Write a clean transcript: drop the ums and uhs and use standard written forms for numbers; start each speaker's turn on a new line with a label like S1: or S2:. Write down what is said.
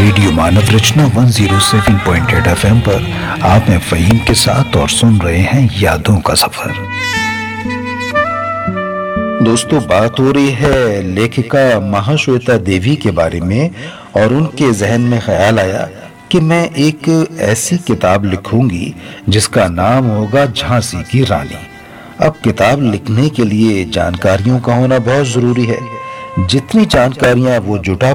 S1: Radio मानव रचना 107.8 FM पर आप हैं फ़हीम के साथ और सुन रहे हैं यादों का सफर। दोस्तों, बात हो रही है लेखिका महाश्वेता देवी के बारे में और उनके जहन में ख्याल आया कि मैं एक ऐसी किताब लिखूंगी जिसका नाम होगा झांसी की रानी। अब किताब लिखने के लिए जानकारियों का होना बहुत जरूरी है। जितनी जानकारियां वो जुटा